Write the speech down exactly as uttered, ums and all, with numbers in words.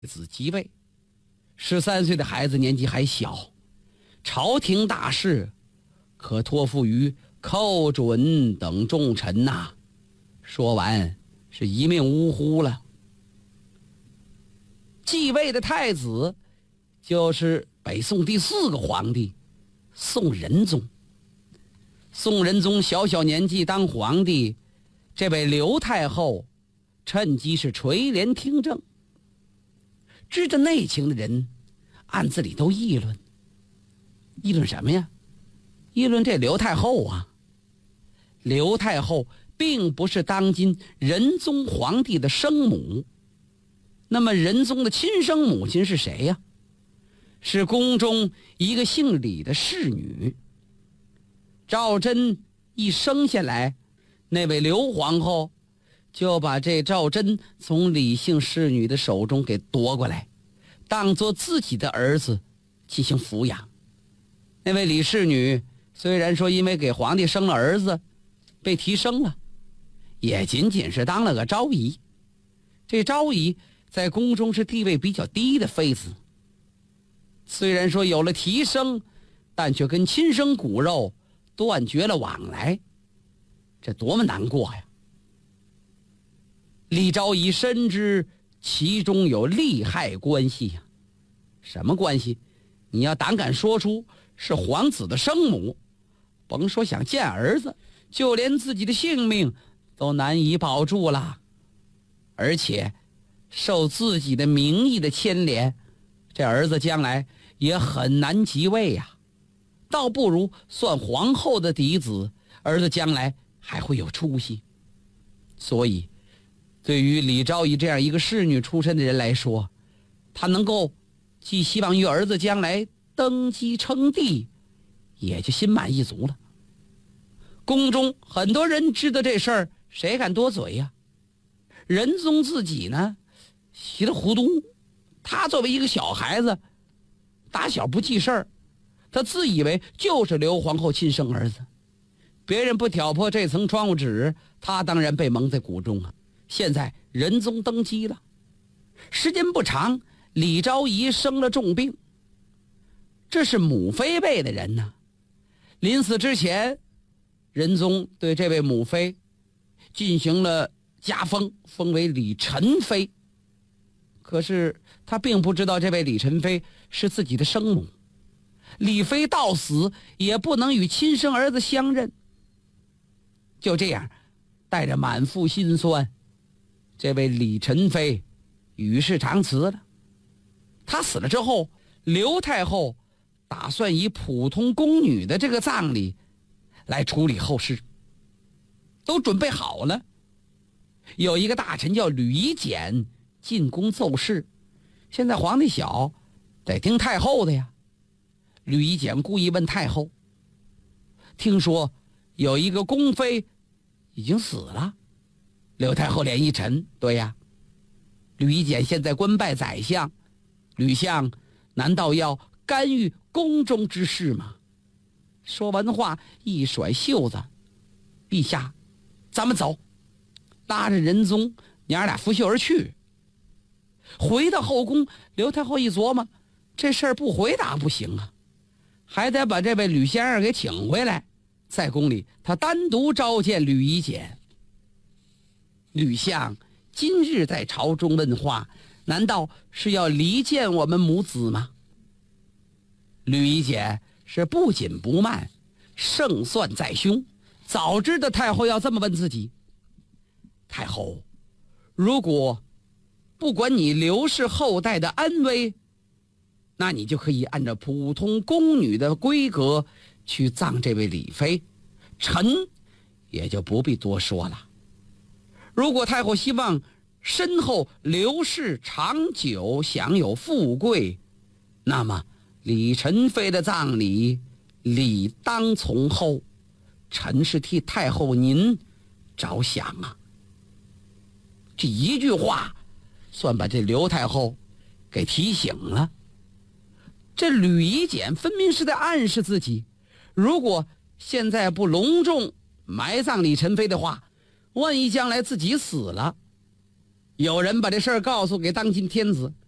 子即位，十三岁的孩子年纪还小，朝廷大事可托付于寇准等重臣呐、啊。说完是一命呜呼了。继位的太子就是北宋第四个皇帝宋仁宗。宋仁宗小小年纪当皇帝，这位刘太后趁机是垂帘听政。知道内情的人暗自里都议论，议论什么呀？议论这刘太后啊。刘太后并不是当今仁宗皇帝的生母，那么仁宗的亲生母亲是谁呀？是宫中一个姓李的侍女。赵祯一生下来，那位刘皇后就把这赵祯从李姓侍女的手中给夺过来，当作自己的儿子进行抚养。那位李侍女虽然说因为给皇帝生了儿子被提升了，也仅仅是当了个昭仪。这昭仪在宫中是地位比较低的妃子，虽然说有了提升，但却跟亲生骨肉断绝了往来，这多么难过呀！李昭仪深知其中有利害关系呀。什么关系？你要胆敢说出是皇子的生母，甭说想见儿子，就连自己的性命都难以保住了。而且受自己的名义的牵连，这儿子将来也很难即位呀。倒不如算皇后的嫡子，儿子将来还会有出息。所以对于李昭仪这样一个侍女出身的人来说，他能够寄希望于儿子将来登基称帝，也就心满意足了。宫中很多人知道这事儿，谁敢多嘴呀？仁宗自己呢，稀里糊涂，他作为一个小孩子，打小不记事儿，他自以为就是刘皇后亲生儿子，别人不挑破这层窗户纸，他当然被蒙在鼓中啊。现在仁宗登基了，时间不长，李昭仪生了重病。这是母妃辈的人呢。临死之前，仁宗对这位母妃进行了加封，封为李宸妃。可是他并不知道这位李宸妃是自己的生母，李妃到死也不能与亲生儿子相认。就这样，带着满腹心酸，这位李宸妃与世长辞了。他死了之后，刘太后打算以普通宫女的这个葬礼来处理后事，都准备好了。有一个大臣叫吕夷简进宫奏事，现在皇帝小，得听太后的呀。吕夷简故意问太后，听说有一个宫妃已经死了。刘太后脸一沉，对呀，吕夷简现在官拜宰相，吕相难道要干预宫中之事吗？说完话一甩袖子，陛下，咱们走，拉着仁宗娘俩拂袖而去。回到后宫，刘太后一琢磨，这事儿不回答不行啊，还得把这位吕先生给请回来。在宫里他单独召见吕夷简。吕相今日在朝中问话，难道是要离间我们母子吗？吕夷简是不紧不慢，胜算在胸，早知道太后要这么问自己。太后，如果不管你刘氏后代的安危，那你就可以按照普通宫女的规格去葬这位李妃，臣也就不必多说了。如果太后希望身后刘氏长久享有富贵，那么李宸妃的葬礼理当从后，臣是替太后您着想啊。这一句话算把这刘太后给提醒了。这吕夷简分明是在暗示自己，如果现在不隆重埋葬李宸妃的话，万一将来自己死了，有人把这事儿告诉给当今天子，